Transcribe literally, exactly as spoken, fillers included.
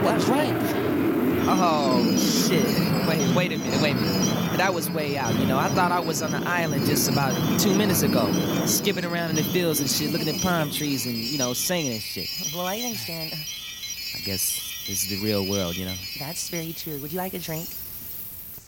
What? Right? Oh, shit. Wait, wait a minute, wait a minute. That was way out, you know. I thought I was on the island just about two minutes ago, skipping around in the fields and shit, looking at palm trees and, you know, singing and shit. Well, I understand. I guess this is the real world, you know. That's very true. Would you like a drink?